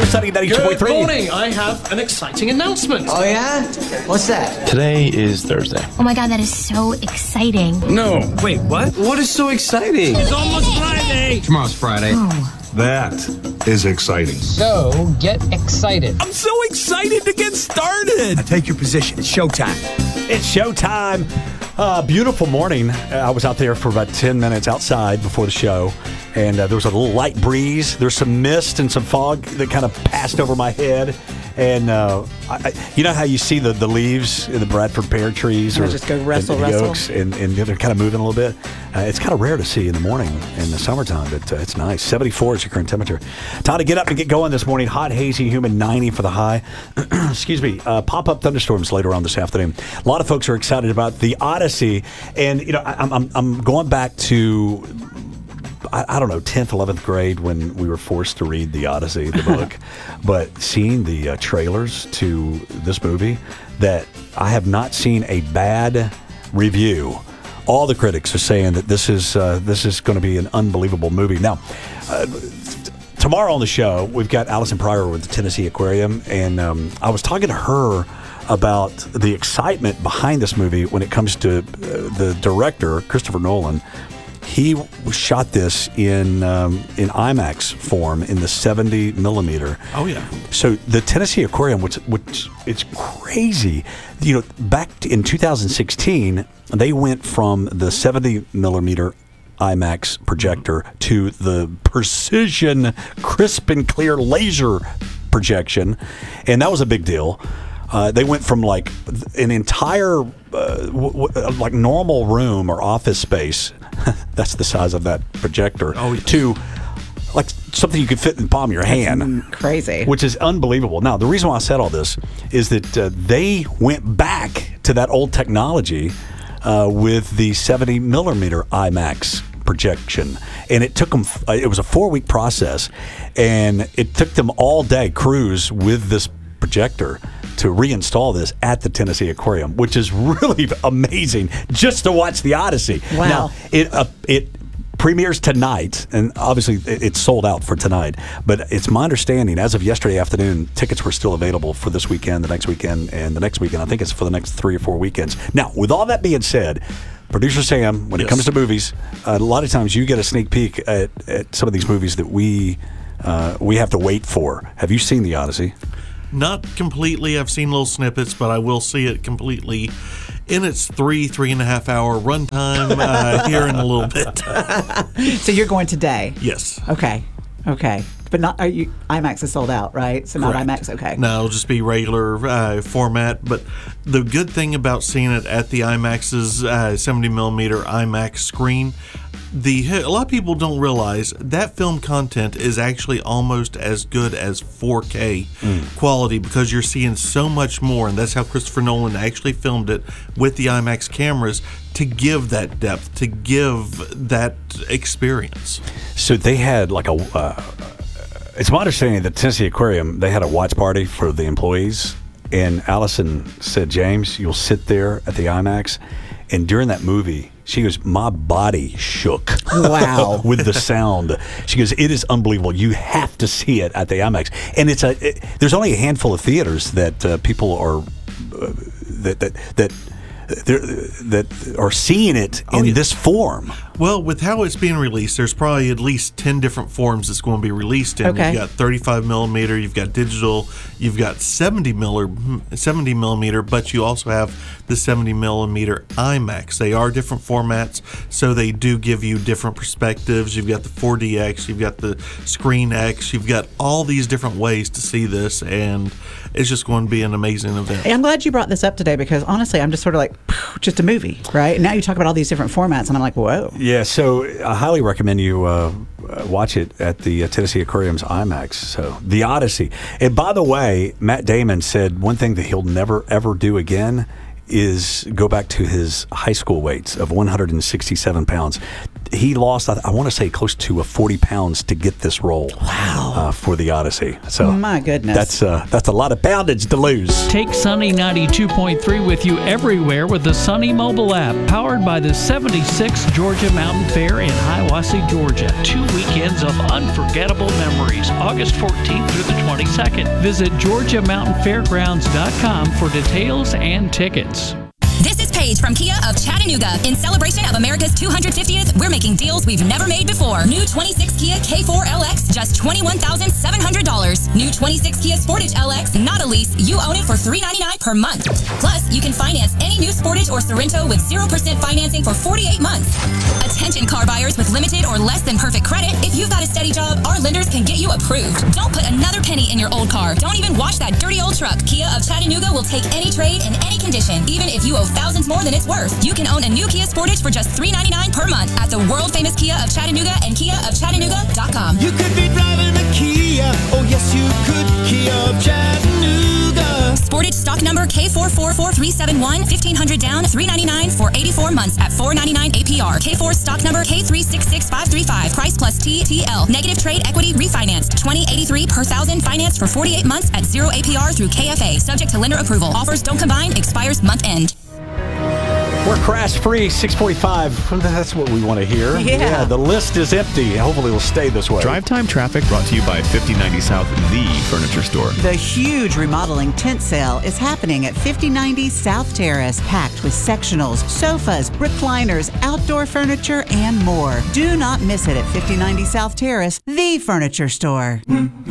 Sunny 92.3. Good morning. I have an exciting announcement. Oh, yeah? What's that? Today is Thursday. Oh my God, that is so exciting. No. Wait, what? What is so exciting? It's almost Friday. Tomorrow's Friday. That is exciting. So, get excited. I'm so excited to get started. Take your position. It's showtime. It's showtime. Beautiful morning. I was out there for about 10 minutes outside before the show, and there was a little light breeze. There's some mist and some fog that kind of passed over my head. And you know how you see the leaves in the Bradford pear trees, or just go wrestle, the oaks, and they're kind of moving a little bit. It's kind of rare to see in the morning in the summertime, but it's nice. 74 is your current temperature. Time to get up and get going this morning. Hot, hazy, humid, 90 for the high. Excuse me. Pop-up thunderstorms later on this afternoon. A lot of folks are excited about the Odyssey, and you know I'm going back to. I don't know, 10th, 11th grade when we were forced to read the Odyssey, the book. But seeing the trailers to this movie, that I have not seen a bad review. All the critics are saying that this is going to be an unbelievable movie. Now, tomorrow on the show, we've got Allison Pryor with the Tennessee Aquarium, and I was talking to her about the excitement behind this movie when it comes to the director, Christopher Nolan. He shot this in IMAX form in the 70 millimeter. Oh yeah. So the Tennessee Aquarium, which it's crazy. You know, back in 2016, they went from the 70 millimeter IMAX projector to the precision, crisp and clear laser projection, and that was a big deal. They went from like an entire like normal room or office space, that's the size of that projector, to like something you could fit in the palm of your hand. Crazy. Which is unbelievable. Now, the reason why I said all this is that they went back to that old technology with the 70 millimeter IMAX projection, and it took them. It was a 4-week process, and it took them all day crews with this projector to reinstall this at the Tennessee Aquarium, which is really amazing just to watch the Odyssey. Wow. Now, it premieres tonight, and obviously it's sold out for tonight, but it's my understanding, as of yesterday afternoon, tickets were still available for this weekend, the next weekend, and the next weekend. I think it's for the next 3 or 4 weekends. Now, with all that being said, Producer Sam, when it comes to movies, a lot of times you get a sneak peek at some of these movies that we have to wait for. Have you seen The Odyssey? Not completely. I've seen little snippets, but I will see it completely in its 3.5 hour runtime here in a little bit. So you're going today? Yes. Okay. But not IMAX is sold out, right? So not IMAX. Okay. No, it'll just be regular format. But the good thing about seeing it at the IMAX's 70 millimeter IMAX screen, a lot of people don't realize that film content is actually almost as good as 4K quality, because you're seeing so much more, and that's how Christopher Nolan actually filmed it with the IMAX cameras, to give that depth, to give that experience. So they had like it's my understanding that Tennessee Aquarium, they had a watch party for the employees, and Allison said, James, you'll sit there at the IMAX, and during that movie, she goes, my body shook. Wow. With the sound. She goes, it is unbelievable. You have to see it at the IMAX. And there's only a handful of theaters that people are that are seeing it in this form. Well, with how it's being released, there's probably at least 10 different forms it's going to be released in. Okay. You've got 35 millimeter, you've got digital, you've got 70 millimeter, but you also have the 70 millimeter IMAX. They are different formats, so they do give you different perspectives. You've got the 4DX, you've got the Screen X, you've got all these different ways to see this, and it's just going to be an amazing event. Hey, I'm glad you brought this up today, because honestly, I'm just sort of like, just a movie, right? And now you talk about all these different formats, and I'm like, whoa. Yeah, so I highly recommend you watch it at the Tennessee Aquarium's IMAX. So, The Odyssey. And by the way, Matt Damon said one thing that he'll never, ever do again is go back to his high school weights of 167 pounds. he lost, I want to say, close to 40 pounds to get this role. Wow. For the Odyssey. So My goodness. that's a lot of poundage to lose. Take Sunny 92.3 with you everywhere with the Sunny mobile app, powered by the 76th Georgia Mountain Fair in Hiawassee, Georgia. 2 weekends of unforgettable memories, August 14th through the 22nd. Visit GeorgiaMountainFairgrounds.com for details and tickets. This is Paige from Kia of Chattanooga. In celebration of America's 250th, we're making deals we've never made before. New 26 Kia K4 LX, just $21,700. New 26 Kia Sportage LX, not a lease. You own it for $399 per month. Plus, you can finance any new Sportage or Sorrento with 0% financing for 48 months. Attention car buyers with limited or less than perfect credit. If you've got a steady job, our lenders can get you approved. Don't put another penny in your old car. Don't even wash that dirty old truck. Kia of Chattanooga will take any trade in any condition, even if you owe thousands more than it's worth. You can own a new Kia Sportage for just $399 per month at the world-famous Kia of Chattanooga and KiaofChattanooga.com. You could be driving a Kia. Oh, yes, you could. Kia of Chattanooga. Sportage stock number K444371, 1500 down, $399 for 84 months at $499 APR. K4 stock number K366535, price plus TTL. Negative trade equity refinance, $20.83 per thousand, financed for 48 months at 0 APR through KFA. Subject to lender approval. Offers don't combine, expires month end. We're crash-free, 645. That's what we want to hear. Yeah. The list is empty. Hopefully it'll stay this way. Drive time traffic brought to you by 5090 South, the furniture store. The huge remodeling tent sale is happening at 5090 South Terrace, packed with sectionals, sofas, recliners, outdoor furniture, and more. Do not miss it at 5090 South Terrace, the furniture store.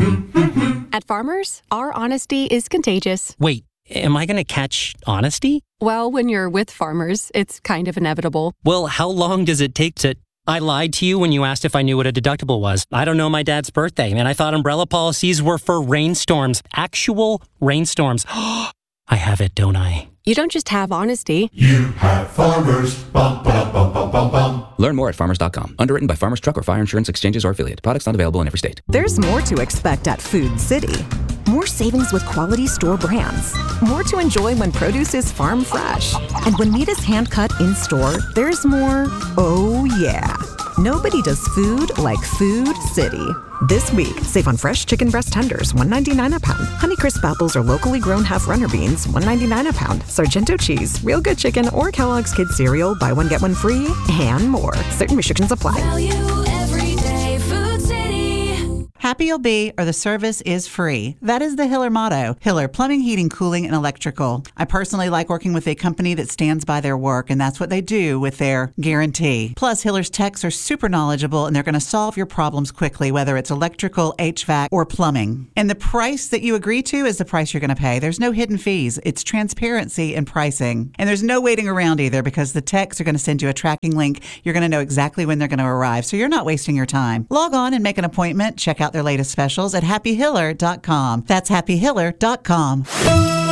At Farmers, our honesty is contagious. Wait, am I going to catch honesty? Well, when you're with Farmers, it's kind of inevitable. Well, how long does it take to... I lied to you when you asked if I knew what a deductible was. I don't know my dad's birthday, and I thought umbrella policies were for rainstorms. Actual rainstorms. I have it, don't I? You don't just have honesty. You have Farmers. Bum, bum, bum, bum, bum, bum. Learn more at farmers.com. Underwritten by Farmers Truck or Fire Insurance Exchanges or Affiliate. Products not available in every state. There's more to expect at Food City. More savings with quality store brands. More to enjoy when produce is farm fresh. And when meat is hand-cut in-store, there's more, oh yeah. Nobody does food like Food City. This week, save on fresh chicken breast tenders, $1.99 a pound. Honeycrisp apples or locally grown half-runner beans, $1.99 a pound. Sargento cheese, real good chicken, or Kellogg's Kids cereal, buy one, get one free, and more. Certain restrictions apply. Value every day, Food City. Happy you'll be, or the service is free. That is the Hiller motto. Hiller Plumbing, Heating, Cooling, and Electrical. I personally like working with a company that stands by their work, and that's what they do with their guarantee. Plus, Hiller's techs are super knowledgeable, and they're going to solve your problems quickly, whether it's electrical, HVAC, or plumbing. And the price that you agree to is the price you're going to pay. There's no hidden fees. It's transparency in pricing. And there's no waiting around either, because the techs are going to send you a tracking link. You're going to know exactly when they're going to arrive, so you're not wasting your time. Log on and make an appointment. Check out their latest specials at happyhiller.com. That's happyhiller.com.